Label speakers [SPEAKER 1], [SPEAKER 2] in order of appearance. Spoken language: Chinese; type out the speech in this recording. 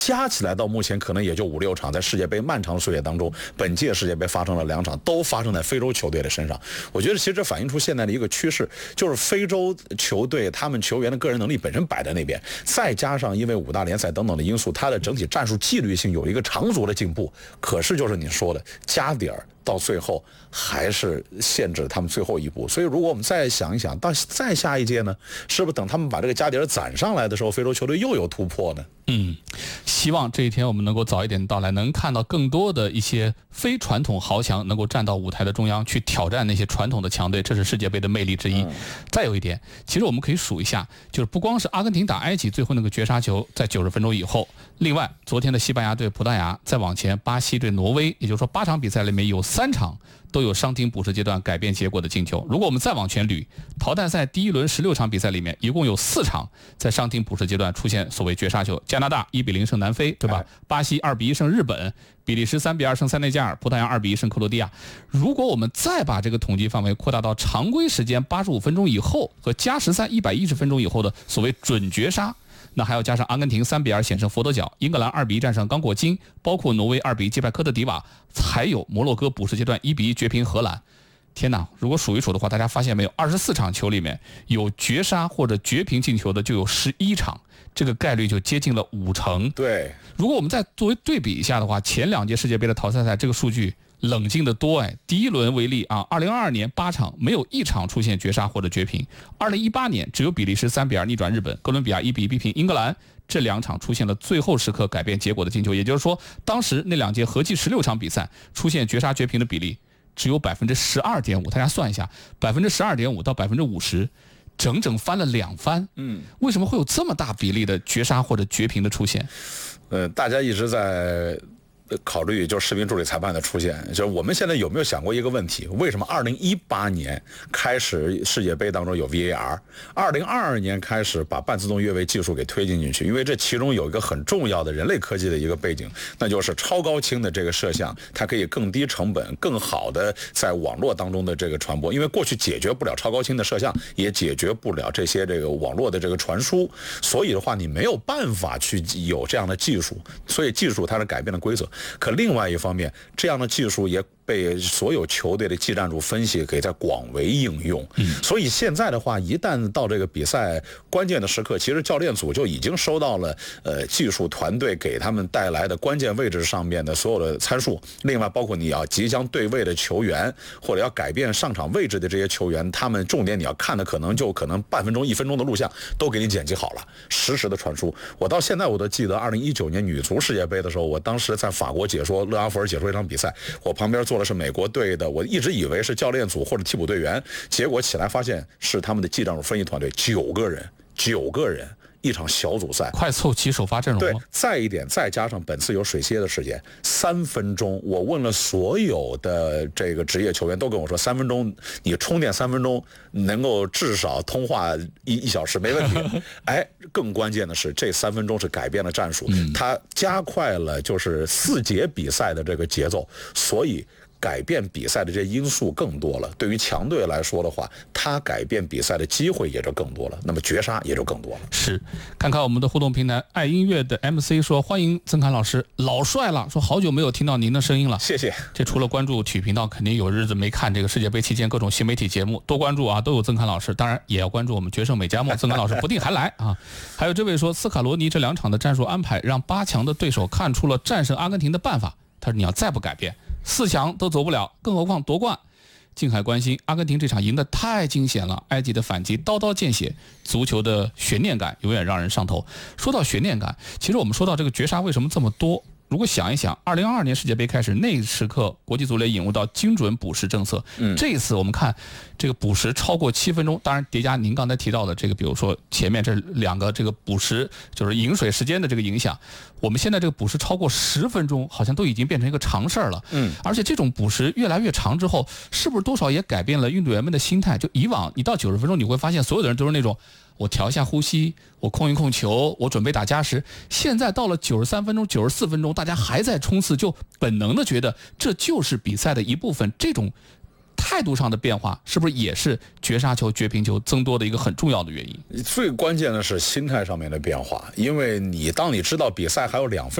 [SPEAKER 1] 加起来到目前可能也就5、6场，在世界杯漫长的岁月当中，本届世界杯发生了2场，都发生在非洲球队的身上。我觉得其实这反映出现在的一个趋势，就是非洲球队他们球员的个人能力本身摆在那边，再加上因为5大联赛等等的因素，他的整体战术纪律性有一个长足的进步。可是就是你说的加点儿，到最后还是限制他们最后一步。所以如果我们再想一想，到再下一届呢，是不是等他们把这个加点攒上来的时候，非洲球队又有突破呢？
[SPEAKER 2] 希望这一天我们能够早一点到来，能看到更多的一些非传统豪强能够站到舞台的中央去挑战那些传统的强队，这是世界杯的魅力之一。再有一点，其实我们可以数一下，就是不光是阿根廷打埃及最后那个绝杀球在90分钟以后，另外昨天的西班牙对葡萄牙，再往前巴西对挪威，也就是说8场比赛里面有3场都有伤停补时阶段改变结果的进球。如果我们再往前捋，淘汰赛第一轮16场比赛里面，一共有4场在伤停补时阶段出现所谓绝杀球。加拿大1-0胜南非，对吧？巴西2-1胜日本，比利时3-2胜塞内加尔，葡萄牙2-1胜克罗地亚。如果我们再把这个统计范围扩大到常规时间85分钟以后和加时赛110分钟以后的所谓准绝杀，那还要加上阿根廷3-2险胜佛得角，英格兰2-1战胜刚果金，包括挪威2-1击败科特迪瓦，还有摩洛哥补时阶段1-1绝平荷兰。天哪，如果数一数的话，大家发现没有，24场球里面有绝杀或者绝平进球的就有11场，这个概率就接近了50%。
[SPEAKER 1] 对，
[SPEAKER 2] 如果我们再作为对比一下的话，前2届世界杯的淘汰赛这个数据冷静得多。第一轮为例啊，2022年8场没有1场出现绝杀或者绝平，2018年只有比利时3-2逆转日本，哥伦比亚1-1逼平英格兰，这2场出现了最后时刻改变结果的进球。也就是说，当时那2届合计16场比赛出现绝杀绝平的比例只有12.5%，大家算一下，12.5%到50%，整整翻了2番。为什么会有这么大比例的绝杀或者绝平的出现？
[SPEAKER 1] 大家一直在考虑就是视频助理裁判的出现，就是我们现在有没有想过一个问题，为什么2018年开始世界杯当中有 VAR，2022年开始把半自动越位技术给推进去？因为这其中有一个很重要的人类科技的一个背景，那就是超高清的这个摄像，它可以更低成本更好的在网络当中的这个传播。因为过去解决不了超高清的摄像，也解决不了这些这个网络的这个传输，所以的话你没有办法去有这样的技术，所以技术它是改变了规则。可另外一方面，这样的技术也被所有球队的技战术分析给在广为应用。所以现在的话，一旦到这个比赛关键的时刻，其实教练组就已经收到了技术团队给他们带来的关键位置上面的所有的参数。另外包括你要即将对位的球员，或者要改变上场位置的这些球员，他们重点你要看的可能半分钟1分钟的录像都给你剪辑好了，实时的传输。我到现在我都记得2019年女足世界杯的时候，我当时在法国解说勒阿弗尔解说一场比赛，我旁边坐的是美国队的，我一直以为是教练组或者替补队员，结果起来发现是他们的技战术分析团队，9个人一场小组赛，
[SPEAKER 2] 快凑齐首发阵容。
[SPEAKER 1] 对，再一点，再加上本次有水歇的时间，3分钟，我问了所有的这个职业球员，都跟我说3分钟，你充电3分钟，能够至少通话1小时没问题。更关键的是，这3分钟是改变了战术，它加快了就是4节比赛的这个节奏，所以改变比赛的这些因素更多了。对于强队来说的话，他改变比赛的机会也就更多了，那么绝杀也就更多了。
[SPEAKER 2] 是，看看我们的互动平台，爱音乐的 MC 说，欢迎曾侃老师，老帅了，说好久没有听到您的声音了。
[SPEAKER 1] 谢谢。
[SPEAKER 2] 这除了关注体育频道，肯定有日子没看这个世界杯期间各种新媒体节目，多关注啊，都有曾侃老师。当然也要关注我们决胜美加墨，曾侃老师不定还来啊。还有这位说，斯卡罗尼这2场的战术安排让8强的对手看出了战胜阿根廷的办法。他说你要再不改变，4强都走不了，更何况夺冠。静海关心，阿根廷这场赢得太惊险了，埃及的反击刀刀见血，足球的悬念感永远让人上头。说到悬念感，其实我们说到这个绝杀为什么这么多，如果想一想，2022年世界杯开始那时刻，国际足联引入到精准补时政策。这一次我们看这个补时超过7分钟，当然叠加您刚才提到的这个，比如说前面这2个这个补时就是饮水时间的这个影响，我们现在这个补时超过10分钟，好像都已经变成一个常事儿了。而且这种补时越来越长之后，是不是多少也改变了运动员们的心态？就以往你到90分钟，你会发现所有的人都是那种，我调一下呼吸，我控一控球，我准备打加时。现在到了93分钟、94分钟，大家还在冲刺，就本能的觉得这就是比赛的一部分。这种态度上的变化，是不是也是绝杀球、绝平球增多的一个很重要的原因？
[SPEAKER 1] 最关键的是心态上面的变化，因为当你知道比赛还有2分